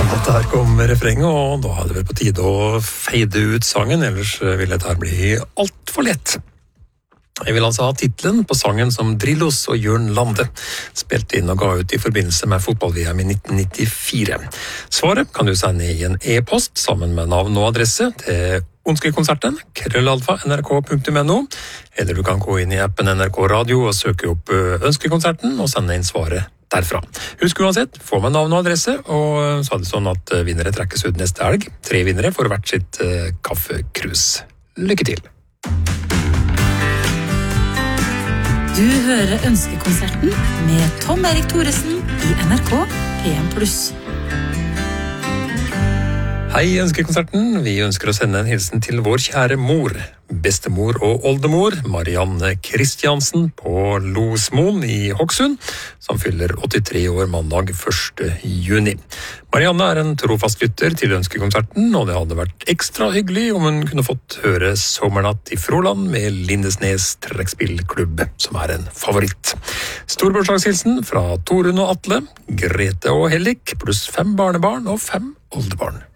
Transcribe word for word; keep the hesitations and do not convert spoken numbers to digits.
Der kom refrenget, og da hadde det vel på tide å feide ut sangen, ellers ville dette her bli alt for lett. Jeg vil altså ha titlen på sangen som Drillos og Jørn Lande spilte inn og ga ut i forbindelse med fotball-V M i nitten nittifire. Svaret kan du sende i en e-post sammen med navn og adresse til Ønskekonserten, krøllalfa n r k punktum n o, eller du kan gå inn i appen N R K Radio og søke opp Ønskekonserten og sende inn svaret derfra. Husk uansett, få med navn og adresse, og så er det sånn at vinnere trekkes ut neste helg. Tre vinnere får hvert sitt uh, kaffekrus. Lykke til! Du hører Ønskekonserten med Tom Erik Thoresen i N R K P M pluss. Hei, Ønskekonserten. Vi ønsker å sende en hilsen til vår kjære mor, bestemor og oldemor, Marianne Kristiansen på Losmoen i Hokksund, som fyller åttitre år mandag første juni. Marianne er en trofast lytter til Ønskekonserten, og det hadde vært ekstra hyggelig om hun kunne fått høre Sommernatt i Froland med Lindesnes trekkspillklubb, som er en favoritt. Storbursdagshilsen fra Torunn og Atle, Grete og Hellik, pluss fem barnebarn og fem oldebarn.